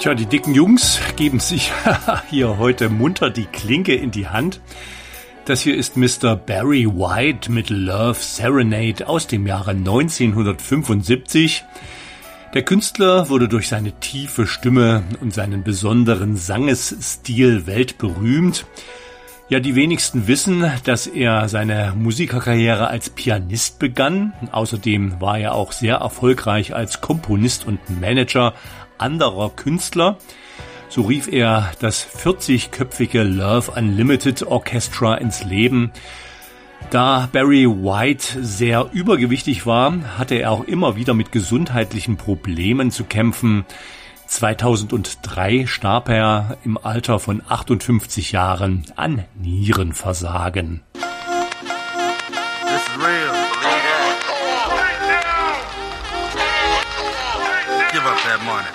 Tja, die dicken Jungs geben sich hier heute munter die Klinke in die Hand. Das hier ist Mr. Barry White mit Love Serenade aus dem Jahre 1975. Der Künstler wurde durch seine tiefe Stimme und seinen besonderen Sangesstil weltberühmt. Ja, die wenigsten wissen, dass er seine Musikerkarriere als Pianist begann. Außerdem war er auch sehr erfolgreich als Komponist und Manager anderer Künstler. So rief er das 40-köpfige Love Unlimited Orchestra ins Leben. Da Barry White sehr übergewichtig war, hatte er auch immer wieder mit gesundheitlichen Problemen zu kämpfen. 2003 starb er im Alter von 58 Jahren an Nierenversagen. This is real. Believe that. Give up that money.